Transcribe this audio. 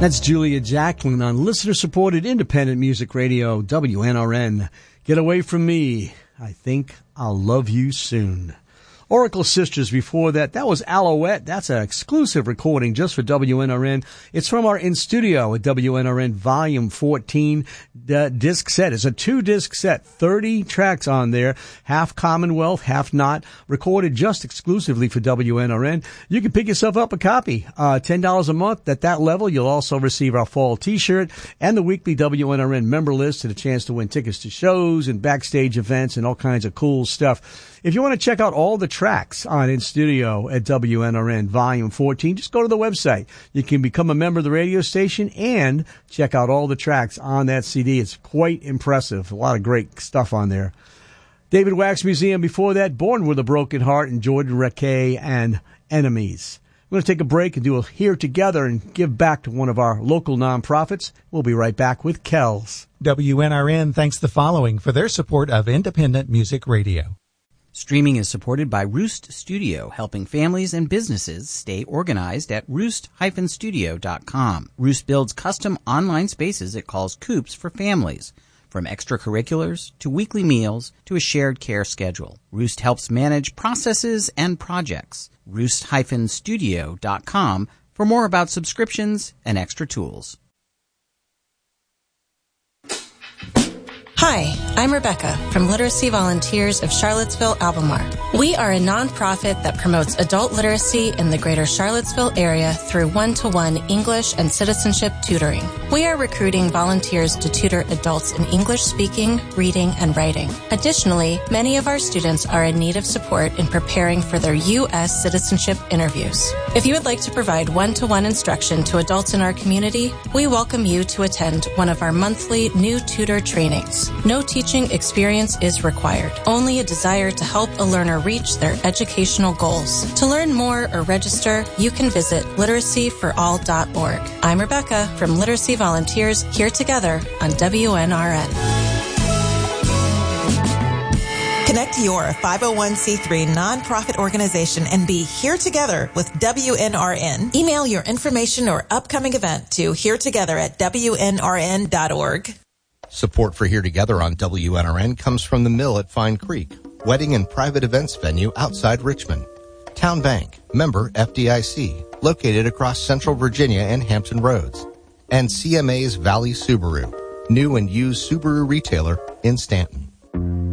That's Julia Jacklin on listener-supported independent music radio, WNRN. Get away from me. I think I'll love you soon. Oracle Sisters before that. That was Alouette. That's an exclusive recording just for WNRN. It's from our In Studio at WNRN Volume 14 disc set. It's a 2-disc set, 30 tracks on there, half Commonwealth, half not, recorded just exclusively for WNRN. You can pick yourself up a copy, $10 a month. At that level, you'll also receive our fall T-shirt and the weekly WNRN member list and a chance to win tickets to shows and backstage events and all kinds of cool stuff. If you want to check out all the tracks on In Studio at WNRN Volume 14, just go to the website. You can become a member of the radio station and check out all the tracks on that CD. It's quite impressive. A lot of great stuff on there. David Wax Museum before that, Born with a Broken Heart, and Jordan Rakei and Enemies. We're going to take a break and do a Here Together and give back to one of our local nonprofits. We'll be right back with Kells. WNRN thanks the following for their support of independent music radio. Streaming is supported by Roost Studio, helping families and businesses stay organized at roost-studio.com. Roost builds custom online spaces it calls coops for families, from extracurriculars to weekly meals to a shared care schedule. Roost helps manage processes and projects. Roost-studio.com for more about subscriptions and extra tools. Hi, I'm Rebecca from Literacy Volunteers of Charlottesville, Albemarle. We are a nonprofit that promotes adult literacy in the greater Charlottesville area through one-to-one English and citizenship tutoring. We are recruiting volunteers to tutor adults in English speaking, reading, and writing. Additionally, many of our students are in need of support in preparing for their U.S. citizenship interviews. If you would like to provide one-to-one instruction to adults in our community, we welcome you to attend one of our monthly new tutor trainings. No teaching experience is required, only a desire to help a learner reach their educational goals. To learn more or register, you can visit literacyforall.org. I'm Rebecca from Literacy Volunteers, here together on WNRN. Connect your 501c3 nonprofit organization and be here together with WNRN. Email your information or upcoming event to heretogether@WNRN.org. Support for Here Together on WNRN comes from the Mill at Fine Creek, wedding and private events venue outside Richmond. Town Bank, member FDIC, located across Central Virginia and Hampton Roads. And CMA's Valley Subaru, new and used Subaru retailer in Stanton.